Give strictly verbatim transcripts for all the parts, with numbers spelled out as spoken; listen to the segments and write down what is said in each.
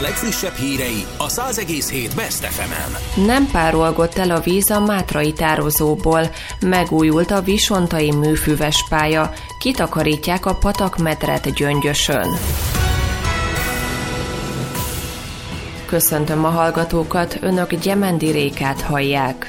legfrissebb hírei a száz egész hét Best ef emen. Nem párolgott el a víz a mátrai tározóból, megújult a visontai műfüves pálya, kitakarítják a patakmedret Gyöngyösön. Köszöntöm a hallgatókat, önök Gyemendi Rékát hallják.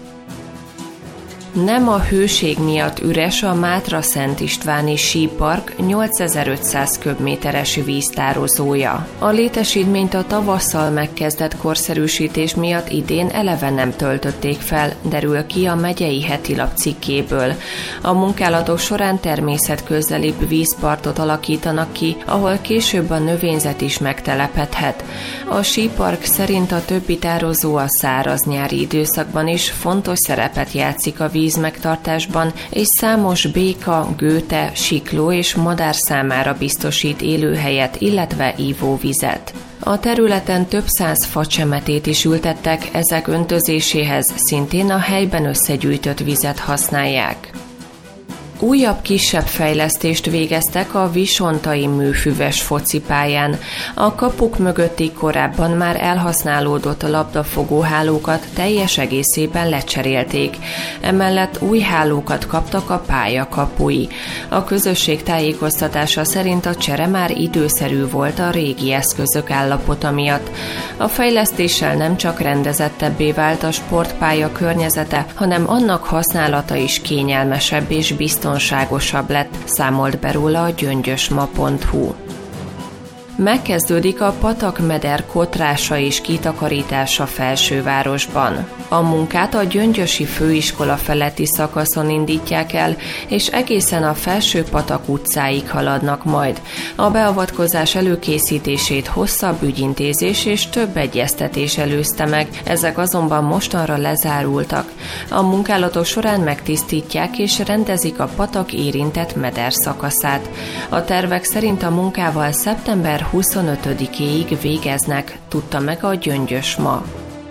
Nem a hőség miatt üres a Mátra-Szent Istváni sípark nyolcezer-ötszáz köbméteres víztározója. A létesítményt a tavasszal megkezdett korszerűsítés miatt idén eleve nem töltötték fel, derül ki a Megyei Hetilap cikkéből. A munkálatok során természetközelibb vízpartot alakítanak ki, ahol később a növényzet is megtelepedhet. A sípark szerint a többi tározó a száraz nyári időszakban is fontos szerepet játszik a víz megtartásban, és számos béka, gőte, sikló és madár számára biztosít élőhelyet, illetve ivóvizet. A területen több száz facsemetét is ültettek, ezek öntözéséhez szintén a helyben összegyűjtött vizet használják. Újabb kisebb fejlesztést végeztek a visontai műfüves focipályán. A kapuk mögötti korábban már elhasználódott labdafogóhálókat teljes egészében lecserélték. Emellett új hálókat kaptak a pálya kapui. A közösség tájékoztatása szerint a csere már időszerű volt a régi eszközök állapota miatt. A fejlesztéssel nem csak rendezettebbé vált a sportpálya környezete, hanem annak használata is kényelmesebb és biztonságosabb. biztonságosabb lett, számolt be róla a gyöngyösma pont hu. Megkezdődik a patakmeder kotrása és kitakarítása Felsővárosban. A munkát a Gyöngyösi Főiskola feletti szakaszon indítják el, és egészen a Felső-patak utcáig haladnak majd. A beavatkozás előkészítését hosszabb ügyintézés és több egyeztetés előzte meg, ezek azonban mostanra lezárultak. A munkálatok során megtisztítják és rendezik a patak érintett meder szakaszát. A tervek szerint a munkával szeptember huszonötödikéig végeznek, tudta meg a Gyöngyösma.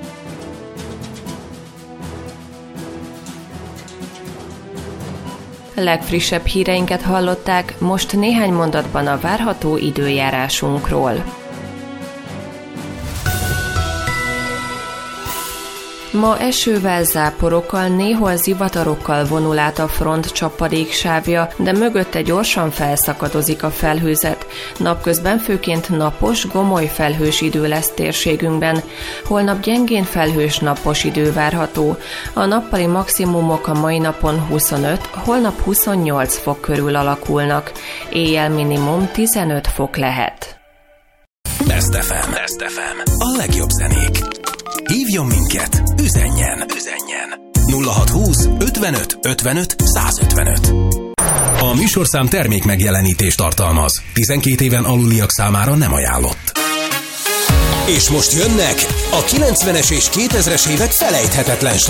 Legfrissebb híreinket hallották, most néhány mondatban a várható időjárásunkról. Ma esővel, záporokkal, néhol zivatarokkal vonul át a front csapadéksávja, de mögötte gyorsan felszakadozik a felhőzet. Napközben főként napos, gomoly felhős idő lesz térségünkben. Holnap gyengén felhős napos idő várható. A nappali maximumok a mai napon huszonöt, holnap huszonnyolc fok körül alakulnak. Éjjel minimum tizenöt fok lehet. Best ef em. Best ef em. A legjobb zenék. Hívjon minket, üzenjen, üzenjen. nulla hatszázhúsz ötvenöt ötvenöt százötvenöt. A műsorszám termék megjelenítést tartalmaz. tizenkét éven aluliak számára nem ajánlott. És most jönnek a kilencvenes és kétezres évek felejthetetlen